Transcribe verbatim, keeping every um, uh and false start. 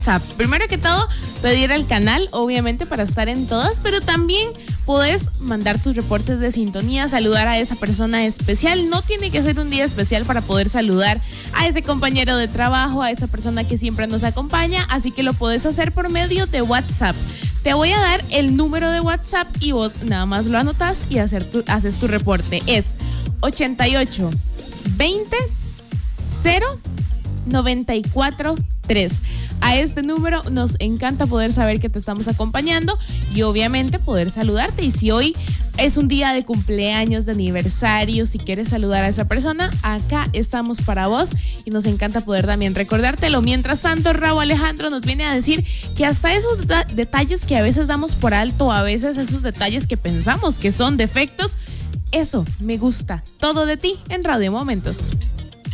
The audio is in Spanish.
Primero que todo, pedir al canal, obviamente, para estar en todas, pero también puedes mandar tus reportes de sintonía, saludar a esa persona especial. No tiene que ser un día especial para poder saludar a ese compañero de trabajo, a esa persona que siempre nos acompaña, así que lo puedes hacer por medio de WhatsApp. Te voy a dar el número de WhatsApp y vos nada más lo anotas y hacer tu, haces tu reporte. Es ochenta y ocho veinte cero noventa y cuatro tres. A este número nos encanta poder saber que te estamos acompañando y obviamente poder saludarte. Y si hoy es un día de cumpleaños, de aniversario, si quieres saludar a esa persona, acá estamos para vos y nos encanta poder también recordártelo. Mientras tanto, Raúl Alejandro nos viene a decir que hasta esos deta- detalles que a veces damos por alto, a veces esos detalles que pensamos que son defectos, eso me gusta. Todo de ti en Radio Momentos.